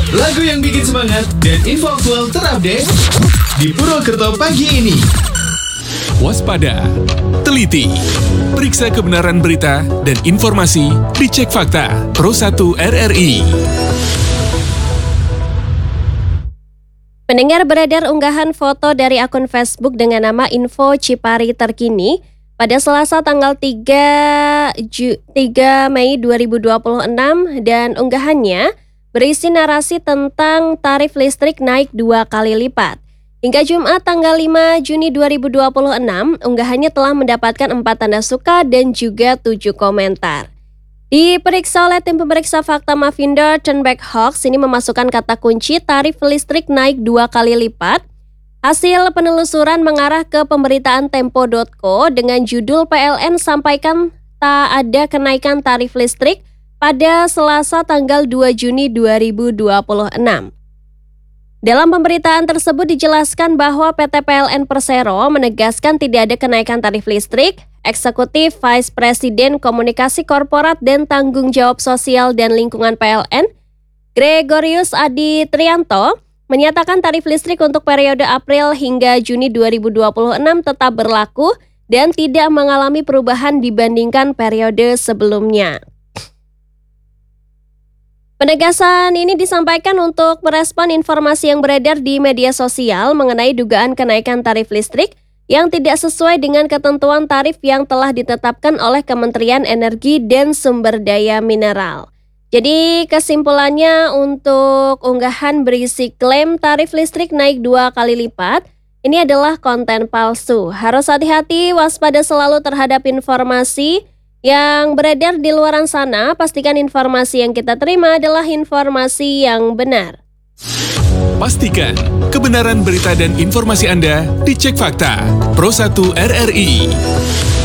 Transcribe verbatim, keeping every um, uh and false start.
Lagu yang bikin semangat dan info aktual terupdate di Purwokerto pagi ini. Waspada, teliti, periksa kebenaran berita dan informasi, dicek fakta. Pro satu R R I. Pendengar, beredar unggahan foto dari akun Facebook dengan nama Info Cipari Terkini pada Selasa tanggal tiga Mei dua ribu dua puluh enam, dan unggahannya berisi narasi tentang tarif listrik naik dua kali lipat. Hingga Jumat tanggal lima Juni dua ribu dua puluh enam, unggahannya telah mendapatkan empat tanda suka dan juga tujuh komentar. Diperiksa oleh tim pemeriksa fakta Mavindo, Turnback Hoax ini memasukkan kata kunci tarif listrik naik dua kali lipat. Hasil penelusuran mengarah ke pemberitaan tempo titik co dengan judul P L N sampaikan tak ada kenaikan tarif listrik pada Selasa tanggal dua Juni dua ribu dua puluh enam. Dalam pemberitaan tersebut dijelaskan bahwa P T P L N Persero menegaskan tidak ada kenaikan tarif listrik. Eksekutif Vice Presiden Komunikasi Korporat dan Tanggung Jawab Sosial dan Lingkungan P L N, Gregorius Adi Trianto, menyatakan tarif listrik untuk periode April hingga Juni dua ribu dua puluh enam tetap berlaku dan tidak mengalami perubahan dibandingkan periode sebelumnya. Penegasan ini disampaikan untuk merespon informasi yang beredar di media sosial mengenai dugaan kenaikan tarif listrik yang tidak sesuai dengan ketentuan tarif yang telah ditetapkan oleh Kementerian Energi dan Sumber Daya Mineral. Jadi kesimpulannya untuk unggahan berisi klaim tarif listrik naik dua kali lipat, ini adalah konten palsu. Harus hati-hati, waspada selalu terhadap informasi yang beredar di luar sana. Pastikan informasi yang kita terima adalah informasi yang benar. Pastikan kebenaran berita dan informasi Anda dicek fakta. Pro satu R R I.